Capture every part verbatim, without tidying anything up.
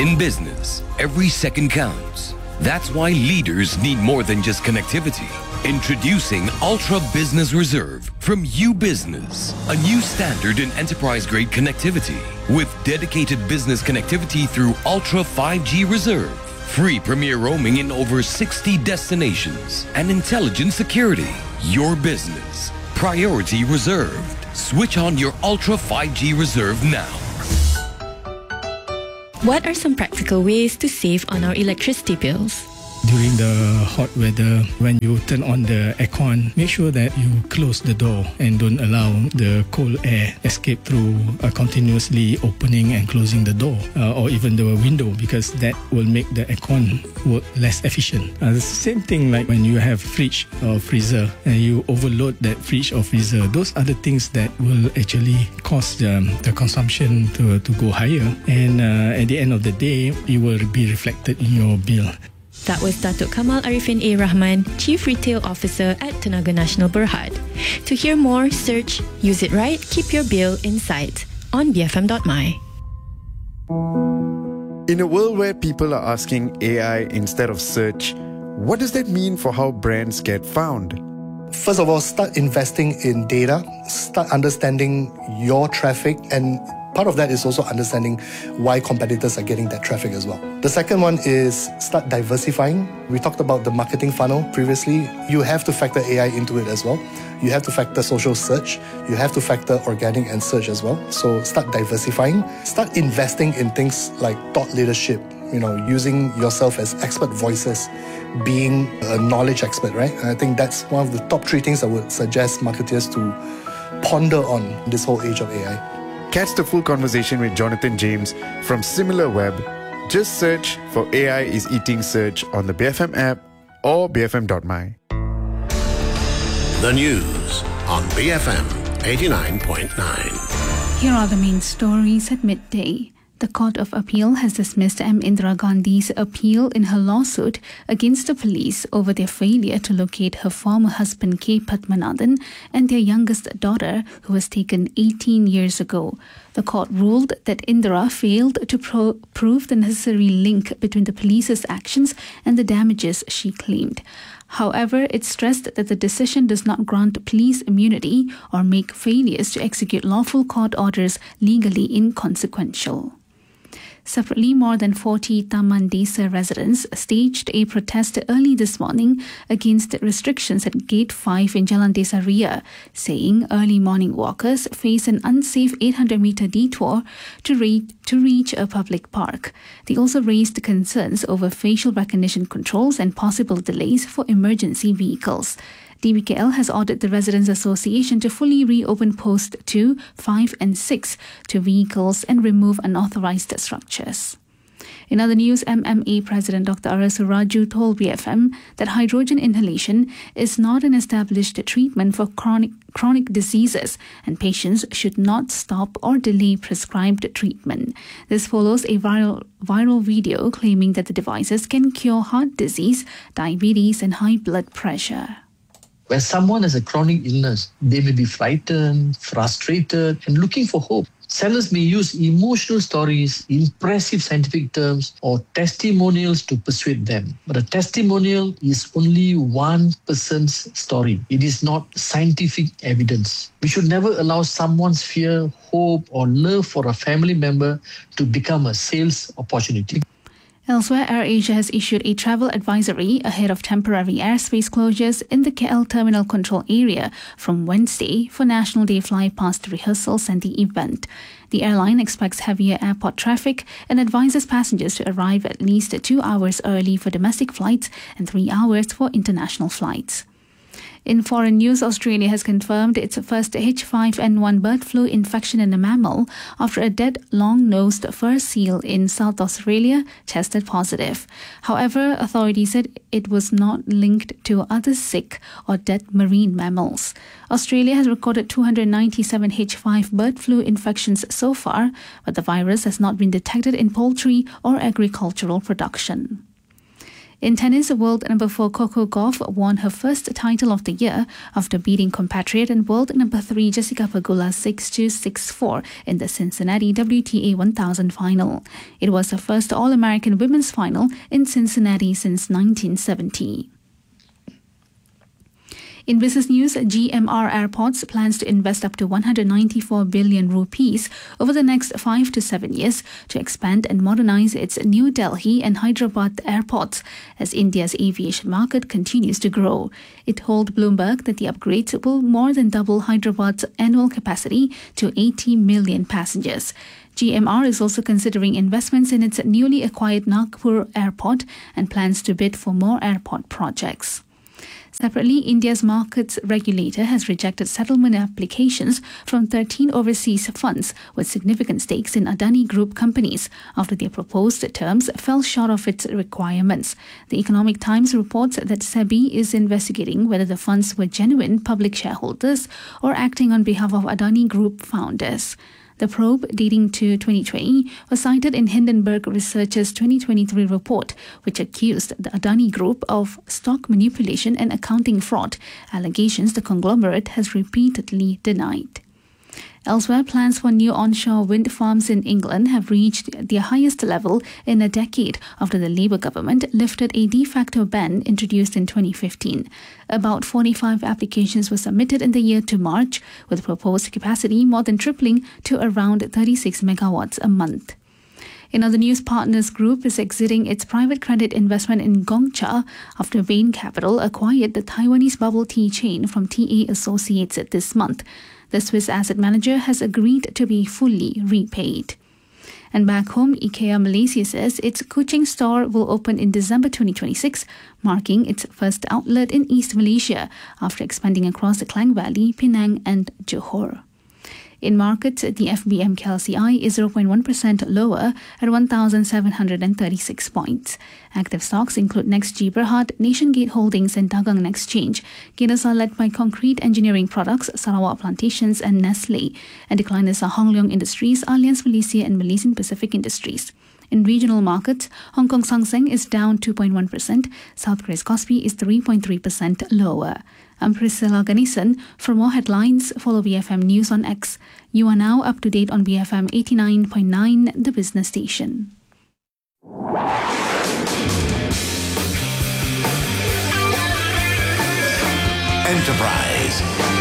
In business, every second counts. That's why leaders need more than just connectivity. Introducing Ultra Business Reserve from UBusiness, a new standard in enterprise-grade connectivity with dedicated business connectivity through Ultra five G Reserve, free premier roaming in over sixty destinations, and intelligent security. Your business, priority reserved. Switch on your Ultra five G Reserve now. What are some practical ways to save on our electricity bills? During the hot weather, when you turn on the aircon, make sure that you close the door and don't allow the cold air escape through uh, continuously opening and closing the door uh, or even the window, because that will make the aircon work less efficient. Uh, the same thing like when you have fridge or freezer and you overload that fridge or freezer. Those are the things that will actually cause the, the consumption to, to go higher, and uh, at the end of the day, it will be reflected in your bill. That was Datuk Kamal Arifin A. Rahman, Chief Retail Officer at Tenaga Nasional Berhad. To hear more, search Use It Right, Keep Your Bill in Sight on B F M dot my. In a world where people are asking A I instead of search, what does that mean for how brands get found? First of all, start investing in data, start understanding your traffic, and part of that is also understanding why competitors are getting that traffic as well. The second one is start diversifying. We talked about the marketing funnel previously. You have to factor A I into it as well. You have to factor social search. You have to factor organic and search as well. So start diversifying. Start investing in things like thought leadership, you know, using yourself as expert voices, being a knowledge expert, right? And I think that's one of the top three things I would suggest marketers to ponder on this whole age of A I. Catch the full conversation with Jonathan James from SimilarWeb. Just search for A I is Eating Search on the B F M app or B F M dot my. The news on B F M eighty-nine point nine. Here are the main stories at midday. The Court of Appeal has dismissed M. Indira Gandhi's appeal in her lawsuit against the police over their failure to locate her former husband K. Padmanathan and their youngest daughter, who was taken eighteen years ago. The court ruled that Indira failed to pro- prove the necessary link between the police's actions and the damages she claimed. However, it stressed that the decision does not grant police immunity or make failures to execute lawful court orders legally inconsequential. Separately, more than forty Taman Desa residents staged a protest early this morning against restrictions at Gate five in Jalan Desa Ria, saying early morning walkers face an unsafe eight hundred metre detour to, re- to reach a public park. They also raised concerns over facial recognition controls and possible delays for emergency vehicles. D B K L has ordered the Residents Association to fully reopen Post two, five and six to vehicles and remove unauthorised structures. In other news, M M A President Doctor Arasu Raju told B F M that hydrogen inhalation is not an established treatment for chronic, chronic diseases and patients should not stop or delay prescribed treatment. This follows a viral, viral video claiming that the devices can cure heart disease, diabetes and high blood pressure. When someone has a chronic illness, they may be frightened, frustrated, and looking for hope. Sellers may use emotional stories, impressive scientific terms, or testimonials to persuade them. But a testimonial is only one person's story. It is not scientific evidence. We should never allow someone's fear, hope, or love for a family member to become a sales opportunity. Elsewhere, AirAsia has issued a travel advisory ahead of temporary airspace closures in the K L Terminal Control Area from Wednesday for National Day fly-past rehearsals and the event. The airline expects heavier airport traffic and advises passengers to arrive at least two hours early for domestic flights and three hours for international flights. In foreign news, Australia has confirmed its first H five N one bird flu infection in a mammal after a dead long-nosed fur seal in South Australia tested positive. However, authorities said it was not linked to other sick or dead marine mammals. Australia has recorded two hundred ninety-seven H five bird flu infections so far, but the virus has not been detected in poultry or agricultural production. In tennis, world number four Coco Gauff won her first title of the year after beating compatriot and world number three Jessica Pegula six two six four in the Cincinnati W T A one thousand final. It was the first All-American women's final in Cincinnati since nineteen seventy. In business news, G M R Airports plans to invest up to one hundred ninety-four billion rupees over the next five to seven years to expand and modernize its New Delhi and Hyderabad airports as India's aviation market continues to grow. It told Bloomberg that the upgrades will more than double Hyderabad's annual capacity to eighty million passengers. G M R is also considering investments in its newly acquired Nagpur airport and plans to bid for more airport projects. Separately, India's markets regulator has rejected settlement applications from thirteen overseas funds with significant stakes in Adani Group companies after their proposed terms fell short of its requirements. The Economic Times reports that SEBI is investigating whether the funds were genuine public shareholders or acting on behalf of Adani Group founders. The probe, dating to twenty twenty, was cited in Hindenburg Research's twenty twenty-three report, which accused the Adani Group of stock manipulation and accounting fraud, allegations the conglomerate has repeatedly denied. Elsewhere, plans for new onshore wind farms in England have reached their highest level in a decade after the Labour government lifted a de facto ban introduced in twenty fifteen. About forty-five applications were submitted in the year to March, with proposed capacity more than tripling to around thirty-six megawatts a month. In other news, Partners Group is exiting its private credit investment in Gongcha after Bain Capital acquired the Taiwanese bubble tea chain from T A Associates this month. The Swiss asset manager has agreed to be fully repaid. And back home, IKEA Malaysia says its Kuching store will open in December twenty twenty-six, marking its first outlet in East Malaysia after expanding across the Klang Valley, Penang and Johor. In markets, the F B M K L C I is zero point one percent lower at one thousand seven hundred thirty-six points. Active stocks include NextG Berhad, Nationgate Holdings and Dagang Exchange. Gainers are led by Concrete Engineering Products, Sarawak Plantations and Nestle. And decliners are Hong Leong Industries, Allianz Malaysia and Malaysian Pacific Industries. In regional markets, Hong Kong Hang Seng is down two point one percent, South Korea's Kospi is three point three percent lower. I'm Priscilla Ganesan. For more headlines, follow B F M News on X. You are now up to date on B F M eighty-nine point nine, the business station. Enterprise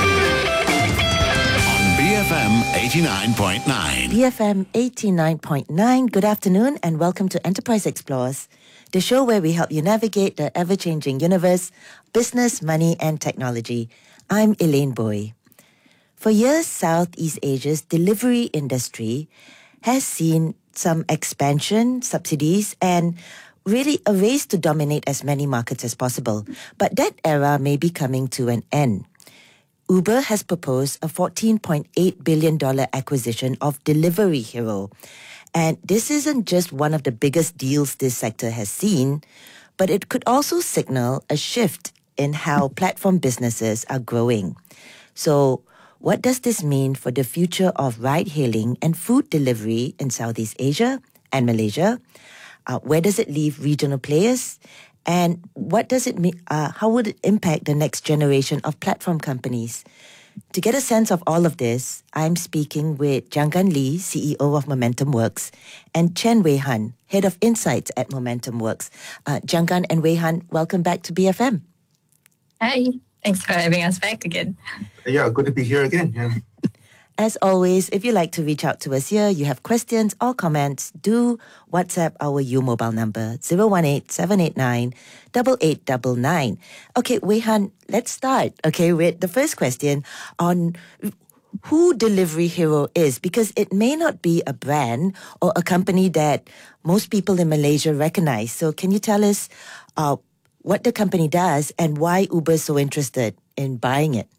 on B F M eighty-nine point nine. B F M eighty-nine point nine. Good afternoon and welcome to Enterprise Explores, the show where we help you navigate the ever-changing universe, business, money, and technology. I'm Elaine Boy. For years, Southeast Asia's delivery industry has seen some expansion, subsidies, and really a race to dominate as many markets as possible. But that era may be coming to an end. Uber has proposed a fourteen point eight billion dollars acquisition of Delivery Hero. And this isn't just one of the biggest deals this sector has seen, but it could also signal a shift in how platform businesses are growing. So, what does this mean for the future of ride-hailing and food delivery in Southeast Asia and Malaysia? Uh, where does it leave regional players? And what does it mean? Uh, how would it impact the next generation of platform companies? To get a sense of all of this, I'm speaking with Jianggan Lee, C E O of Momentum Works, and Chen Wei Han, Head of Insights at Momentum Works. Uh, Jianggan and Wei Han, welcome back to B F M. Hi, thanks for having us back again. Yeah, good to be here again. Yeah. As always, if you'd like to reach out to us here, you have questions or comments, do WhatsApp our U mobile number, zero one eight, seven eight nine, eight eight nine nine. Okay, Wei Han, let's start, okay, with the first question on who Delivery Hero is, because it may not be a brand or a company that most people in Malaysia recognize. So can you tell us uh, what the company does and why Uber is so interested in buying it?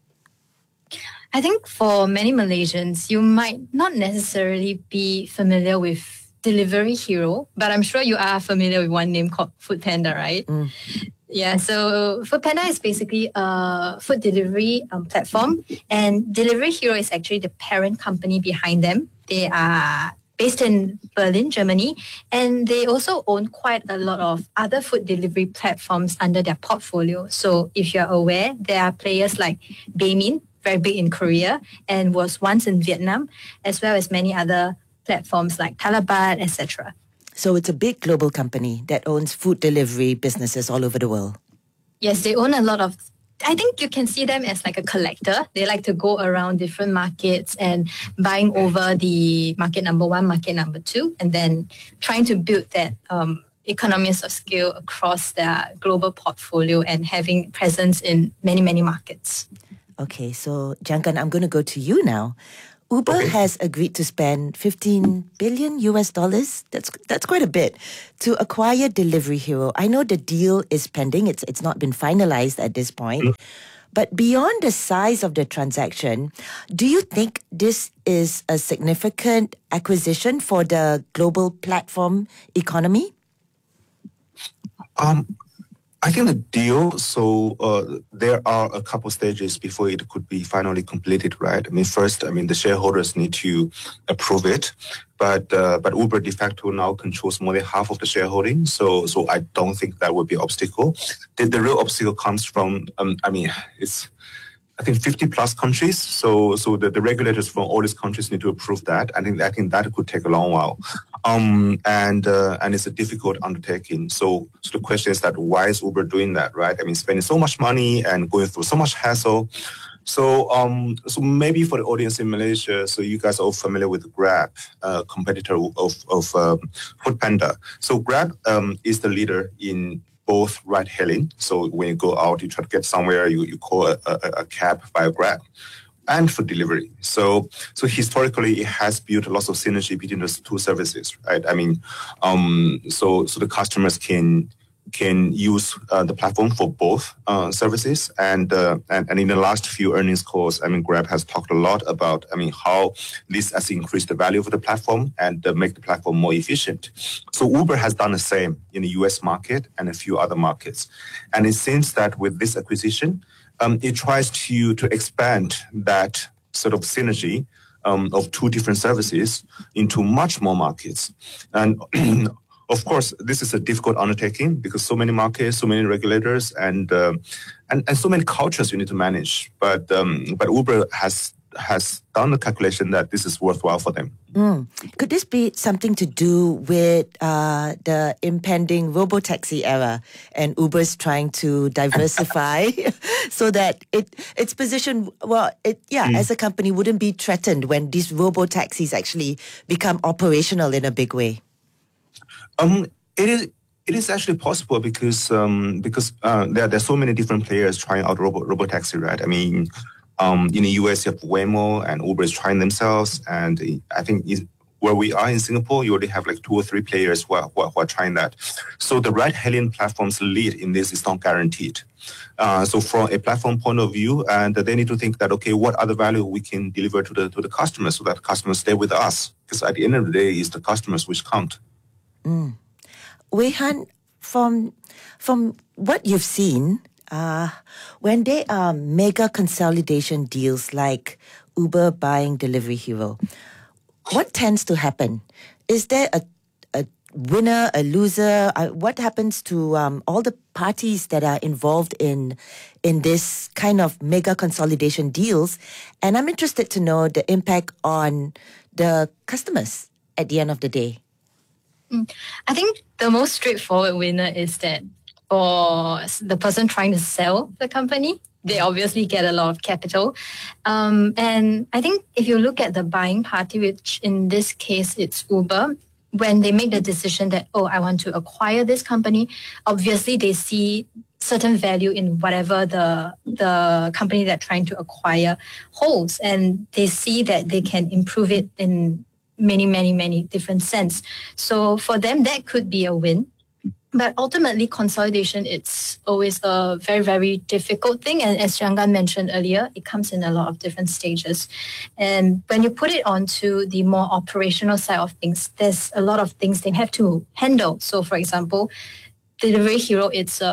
I think for many Malaysians, you might not necessarily be familiar with Delivery Hero, but I'm sure you are familiar with one name called Foodpanda, right? Mm. Yeah, so Foodpanda is basically a food delivery um, platform, and Delivery Hero is actually the parent company behind them. They are based in Berlin, Germany, and they also own quite a lot of other food delivery platforms under their portfolio. So if you're aware, there are players like Baemin, very big in Korea, and was once in Vietnam, as well as many other platforms like Talabat, et cetera. So it's a big global company that owns food delivery businesses all over the world. Yes, they own a lot of, I think you can see them as like a collector. They like to go around different markets and buying over the market number one, market number two, and then trying to build that um, economies of scale across their global portfolio and having presence in many, many markets. Okay, so Giancan, I'm going to go to you now. Uber Okay. has agreed to spend fifteen billion U S dollars. That's that's quite a bit to acquire Delivery Hero. I know the deal is pending. It's it's not been finalized at this point. Mm. But beyond the size of the transaction, do you think this is a significant acquisition for the global platform economy? Um, I think the deal, so uh, there are a couple stages before it could be finally completed, right? I mean, first, I mean, the shareholders need to approve it, but uh, but Uber de facto now controls more than half of the shareholding, so so I don't think that would be an obstacle. The, the real obstacle comes from, um, I mean, it's, I think fifty plus countries. So, so the, the regulators from all these countries need to approve that. I think I think that could take a long while, um, and uh, and it's a difficult undertaking. So, so the question is that why is Uber doing that, right? I mean, spending so much money and going through so much hassle. So, um, so maybe for the audience in Malaysia, so you guys are all familiar with Grab, uh, competitor of of um, Foodpanda. So Grab um, is the leader in both ride-hailing. So when you go out, you try to get somewhere, you, you call a, a, a cab via Grab, and for delivery. So so historically, it has built lots of synergy between those two services, right? I mean, um, so so the customers can can use uh, the platform for both uh, services. And, uh, and and in the last few earnings calls, I mean, Grab has talked a lot about, I mean, how this has increased the value of the platform and uh, make the platform more efficient. So Uber has done the same in the U S market and a few other markets. And it seems that with this acquisition, um, it tries to, to expand that sort of synergy um, of two different services into much more markets. And of course, this is a difficult undertaking because so many markets, so many regulators, and uh, and, and so many cultures you need to manage. But um, but Uber has has done the calculation that this is worthwhile for them. Mm. Could this be something to do with uh, the impending robotaxi era and Uber's trying to diversify so that it its position, well, it yeah, mm. as a company wouldn't be threatened when these robotaxis actually become operational in a big way? Um, it is it is actually possible because um, because uh, there there's so many different players trying out robo robotaxi, right? I mean, um, in the U S you have Waymo and Uber is trying themselves, and I think where we are in Singapore, you already have like two or three players who are, who are, who are trying that. So the ride-hailing platform's lead in this is not guaranteed. Uh, so from a platform point of view, and they need to think that, okay, what other value we can deliver to the to the customers so that customers stay with us? Because at the end of the day, it's the customers which count. Mm. Wei Han, from from what you've seen, uh, when there are mega consolidation deals like Uber buying Delivery Hero, what tends to happen? Is there a, a winner, a loser? Uh, what happens to um, all the parties that are involved in in this kind of mega consolidation deals? And I'm interested to know the impact on the customers at the end of the day. I think the most straightforward winner is that for the person trying to sell the company, they obviously get a lot of capital. Um, and I think if you look at the buying party, which in this case it's Uber, when they make the decision that, oh, I want to acquire this company, obviously they see certain value in whatever the the company they're trying to acquire holds. And they see that they can improve it in many, many, many different sense. So for them, that could be a win. But ultimately, consolidation, it's always a very, very difficult thing. And as Giancan mentioned earlier, it comes in a lot of different stages. And when you put it onto the more operational side of things, there's a lot of things they have to handle. So for example, Delivery Hero, it's a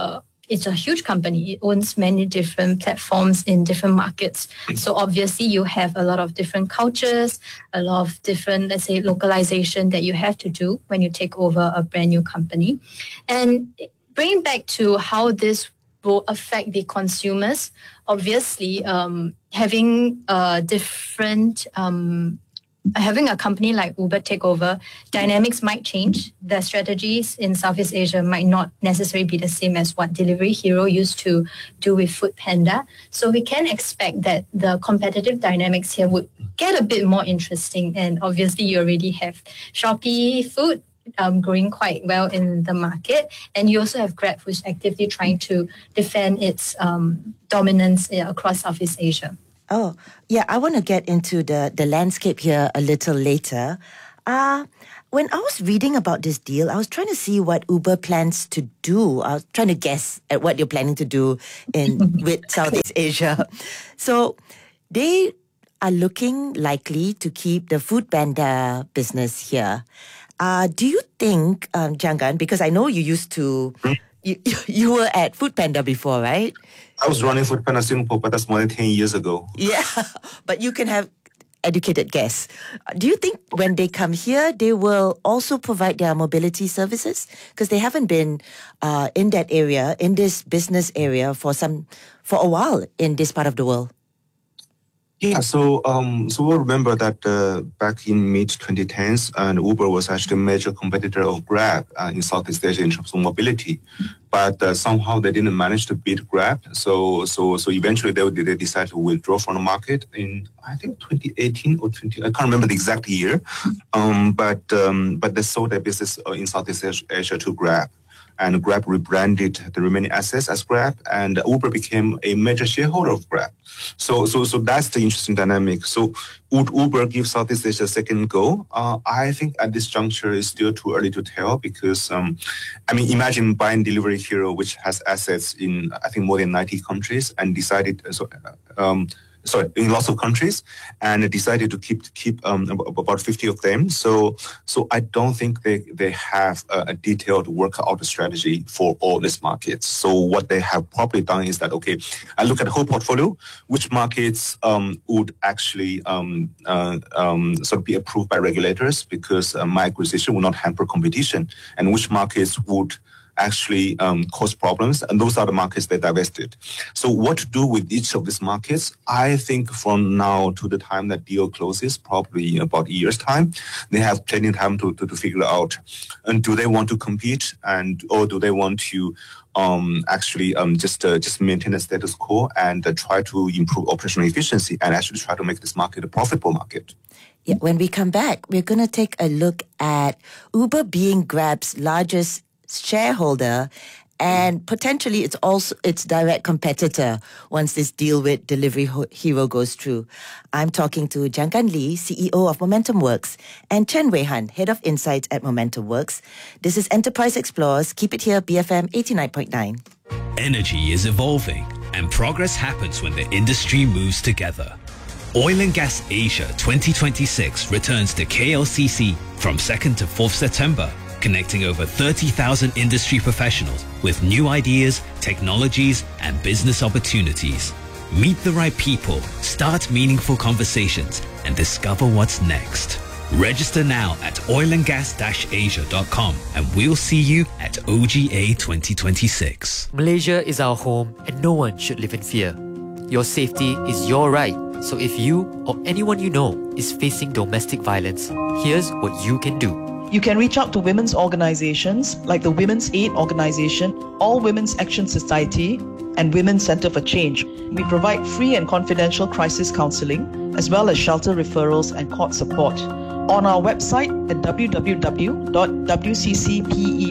it's a huge company. It owns many different platforms in different markets. So obviously you have a lot of different cultures, a lot of different, let's say, localization that you have to do when you take over a brand new company. And bringing back to how this will affect the consumers, obviously um, having a different um, having a company like Uber take over, dynamics might change. The strategies in Southeast Asia might not necessarily be the same as what Delivery Hero used to do with Foodpanda. So we can expect that the competitive dynamics here would get a bit more interesting. And obviously you already have Shopee Food um, growing quite well in the market. And you also have Grab, who's actively trying to defend its um, dominance across Southeast Asia. Oh, yeah, I want to get into the, the landscape here a little later. Uh, when I was reading about this deal, I was trying to see what Uber plans to do. I was trying to guess at what you're planning to do in with Southeast Asia. So they are looking likely to keep the Foodpanda business here. Uh, do you think, um, Jangan, because I know you used to... You, you were at Foodpanda before, right? I was running Foodpanda Singapore, but that's more than ten years ago. Yeah, but you can have educated guess. Do you think when they come here, they will also provide their mobility services? Because they haven't been uh, in that area, in this business area for some, for a while in this part of the world. Yeah, so um, so we'll remember that uh, back in mid twenty tens, and Uber was actually a major competitor of Grab uh, in Southeast Asia in terms of mobility, but uh, somehow they didn't manage to beat Grab. So so so eventually they they decided to withdraw from the market in I think twenty eighteen or twenty. I can't remember the exact year, um, but um, but they sold their business in Southeast Asia to Grab. And Grab rebranded the remaining assets as Grab, and Uber became a major shareholder of Grab. So, so, so that's the interesting dynamic. So, would Uber give Southeast Asia a second go? Uh, I think at this juncture it's still too early to tell because, um, I mean, imagine buying Delivery Hero, which has assets in I think more than ninety countries, and decided uh, so. Um, Sorry, in lots of countries, and decided to keep keep um, about fifty of them. So, so I don't think they they have a, a detailed work out strategy for all these markets. So, what they have probably done is that okay, I look at the whole portfolio, which markets um, would actually um, uh, um, sort of be approved by regulators because uh, my acquisition will not hamper competition, and which markets would actually um, cause problems, and those are the markets they divested. So what to do with each of these markets? I think from now to the time that deal closes, probably in about a year's time, they have plenty of time to, to, to figure out, and do they want to compete, and or do they want to um, actually um, just uh, just maintain a status quo and uh, try to improve operational efficiency and actually try to make this market a profitable market? Yeah, when we come back, we're going to take a look at Uber being Grab's largest shareholder and potentially it's also its direct competitor once this deal with Delivery Hero goes through. I'm talking to Jangan Lee, C E O of Momentum Works, and Chen Wei Han, Head of Insights at Momentum Works. This is Enterprise Explorers. Keep it here, B F M eighty-nine point nine. Energy is evolving and progress happens when the industry moves together. Oil and Gas Asia twenty twenty-six returns to K L C C from second to fourth September. Connecting over thirty thousand industry professionals with new ideas, technologies, and business opportunities. Meet the right people, start meaningful conversations, and discover what's next. Register now at oil and gas dash asia dot com and we'll see you at O G A twenty twenty-six. Malaysia is our home and no one should live in fear. Your safety is your right. So if you or anyone you know is facing domestic violence, here's what you can do. You can reach out to women's organizations like the Women's Aid Organization, All Women's Action Society, and Women's Center for Change. We provide free and confidential crisis counseling, as well as shelter referrals and court support. On our website at w w w dot w c c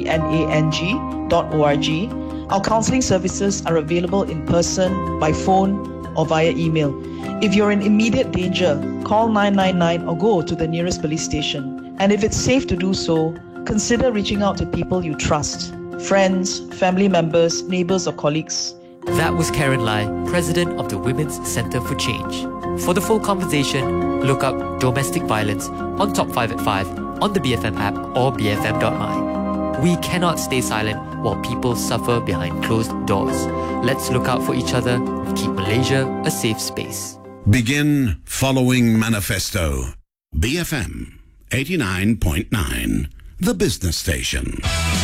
penang dot org, our counseling services are available in person, by phone, or via email. If you're in immediate danger, call nine nine nine or go to the nearest police station. And if it's safe to do so, consider reaching out to people you trust, friends, family members, neighbors, or colleagues. That was Karen Lai, President of the Women's Center for Change. For the full conversation, look up domestic violence on Top five at five on the B F M app or b f m dot my. We cannot stay silent while people suffer behind closed doors. Let's look out for each other and keep Malaysia a safe space. Begin following Manifesto. B F M eighty-nine point nine, the business station.